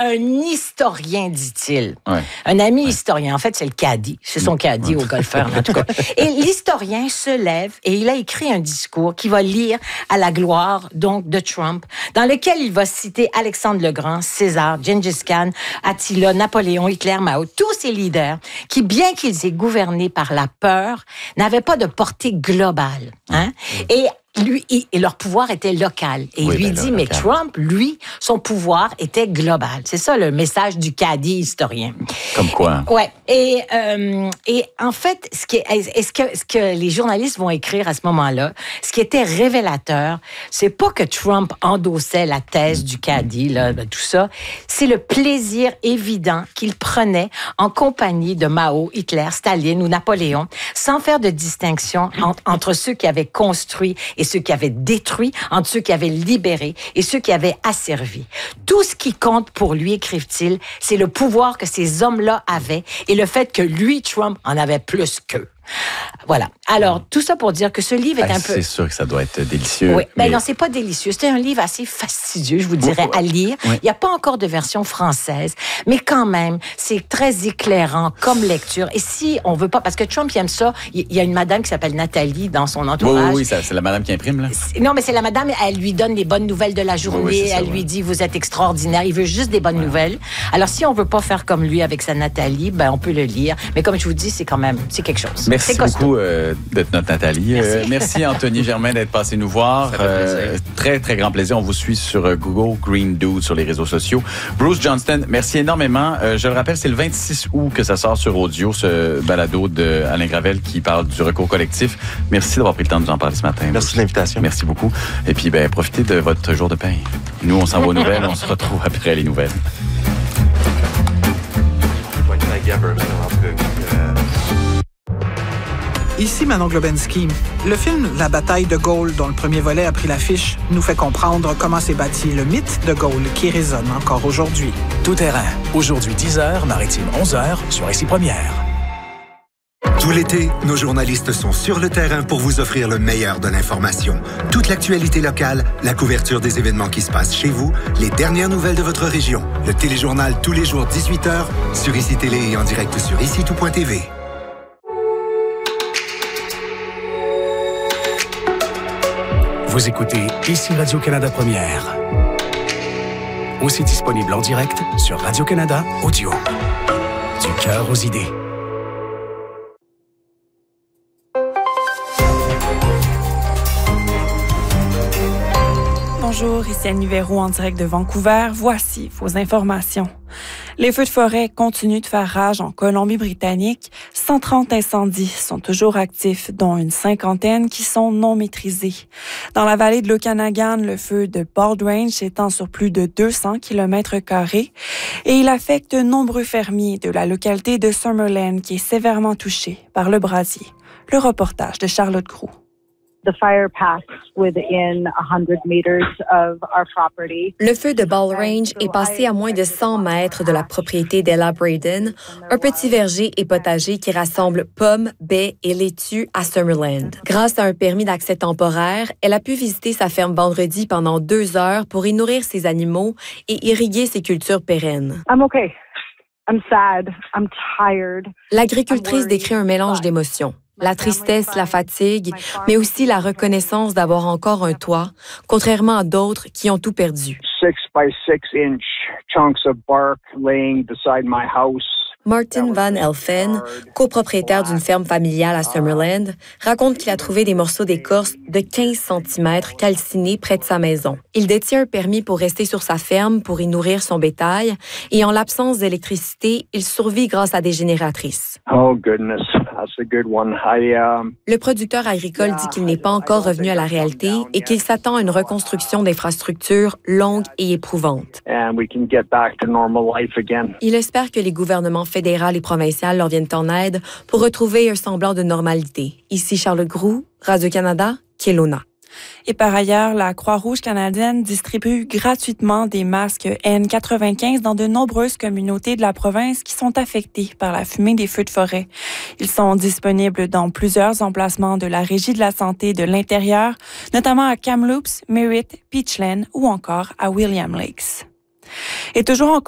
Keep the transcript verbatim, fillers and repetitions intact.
un historien, dit-il. Ouais. Un ami ouais. historien. En fait, c'est le caddie. C'est son caddie ouais. au golfeur, en tout cas. Et l'historien se lève et il a écrit un discours qu'il va lire à la gloire, donc, de Trump, dans lequel il va citer Alexandre le Grand, César, Gengis Khan, Attila, Napoléon, Hitler, Mao, tous ces leaders qui, bien qu'ils aient gouverné par la peur, n'avaient pas de portée globale. Hein? Mmh. Et lui, et leur pouvoir était local. Et oui, il lui ben dit, là, mais local. Trump, lui, son pouvoir était global. C'est ça le message du caddie historien. Comme quoi? Ouais. Et, euh, et en fait, ce, qui est, est-ce que, ce que les journalistes vont écrire à ce moment-là, ce qui était révélateur, c'est pas que Trump endossait la thèse du caddie, là, tout ça. C'est le plaisir évident qu'il prenait en compagnie de Mao, Hitler, Staline ou Napoléon, sans faire de distinction entre, entre ceux qui avaient construit et ceux qui avaient détruit, entre ceux qui avaient libéré et ceux qui avaient asservi. Tout ce qui compte pour lui, écrivent-ils, c'est le pouvoir que ces hommes-là avaient et le fait que lui, Trump, en avait plus qu'eux. Voilà. Alors, tout ça pour dire que ce livre est ah, un peu... C'est sûr que ça doit être délicieux. Oui. Ben mais... non, c'est pas délicieux. C'est un livre assez fastidieux, je vous dirais, à lire. Oui. Il n'y a pas encore de version française, mais quand même, c'est très éclairant comme lecture. Et si on veut pas... Parce que Trump, il aime ça. Il y a une madame qui s'appelle Nathalie dans son entourage. Oui, oui, oui, c'est la madame qui imprime, là. Non, mais c'est la madame, elle lui donne les bonnes nouvelles de la journée. Oui, oui, ça, elle ouais. lui dit, vous êtes extraordinaire. Il veut juste des bonnes ouais. nouvelles. Alors, si on veut pas faire comme lui avec sa Nathalie, ben, on peut le lire. Mais comme je vous dis, c'est quand même, c'est quelque chose. Merci beaucoup euh, d'être notre Nathalie. Merci, euh, merci Anthony Germain d'être passé nous voir. Euh, très, très grand plaisir. On vous suit sur euh, Google, Green Dude sur les réseaux sociaux. Bruce Johnston, merci énormément. Euh, je le rappelle, c'est le vingt-six août que ça sort sur audio, ce balado de Alain Gravel qui parle du recours collectif. Merci d'avoir pris le temps de nous en parler ce matin. Merci de l'invitation. Merci beaucoup. Et puis, ben, profitez de votre jour de paye. Nous, on s'en va aux nouvelles. On se retrouve après les nouvelles. Ici Manon Globensky. Le film La bataille de Gaulle, dont le premier volet a pris l'affiche, nous fait comprendre comment s'est bâti le mythe de Gaulle qui résonne encore aujourd'hui. Tout terrain. Aujourd'hui dix heures, Maritime onze heures, sur Ici Première. Tout l'été, nos journalistes sont sur le terrain pour vous offrir le meilleur de l'information. Toute l'actualité locale, la couverture des événements qui se passent chez vous, les dernières nouvelles de votre région. Le téléjournal tous les jours dix-huit heures, sur Ici Télé et en direct sur ici tout point t v. Vous écoutez Ici Radio-Canada Première. Aussi disponible en direct sur Radio-Canada Audio. Du cœur aux idées. Bonjour, ici Annie Véro en direct de Vancouver. Voici vos informations. Les feux de forêt continuent de faire rage en Colombie-Britannique. cent trente incendies sont toujours actifs, dont une cinquantaine qui sont non maîtrisés. Dans la vallée de l'Okanagan, le feu de Bald Range s'étend sur plus de deux cents kilomètres carrés et il affecte de nombreux fermiers de la localité de Summerland qui est sévèrement touchée par le brasier. Le reportage de Charlotte Groux. The fire passed within one hundred meters of our property. Le feu de Bald Range est passé à moins de cent mètres de la propriété d'Ella Braden, un petit verger et potager qui rassemble pommes, baies et laitues à Summerland. Grâce à un permis d'accès temporaire, elle a pu visiter sa ferme vendredi pendant deux heures pour y nourrir ses animaux et irriguer ses cultures pérennes. I'm okay. I'm sad. I'm tired. L'agricultrice décrit un mélange d'émotions. La tristesse, la fatigue, mais aussi la reconnaissance d'avoir encore un toit, contrairement à d'autres qui ont tout perdu. Six by six inch chunks of bark laying beside my house. Martin Van Elfen, copropriétaire d'une ferme familiale à Summerland, raconte qu'il a trouvé des morceaux d'écorce de quinze centimètres calcinés près de sa maison. Il détient un permis pour rester sur sa ferme pour y nourrir son bétail et en l'absence d'électricité, il survit grâce à des génératrices. Oh goodness, that's a good one. I, um... Le producteur agricole dit qu'il n'est pas encore revenu à la réalité et qu'il s'attend à une reconstruction d'infrastructures longue et éprouvante. And we can get back to normal life again. Il espère que les gouvernements fédéral et provincial leur viennent en aide pour retrouver un semblant de normalité. Ici Charlotte Groux, Radio-Canada, Kelowna. Et par ailleurs, la Croix-Rouge canadienne distribue gratuitement des masques N quatre-vingt-quinze dans de nombreuses communautés de la province qui sont affectées par la fumée des feux de forêt. Ils sont disponibles dans plusieurs emplacements de la Régie de la santé de l'intérieur, notamment à Kamloops, Merritt, Peachland ou encore à William Lakes. Et toujours en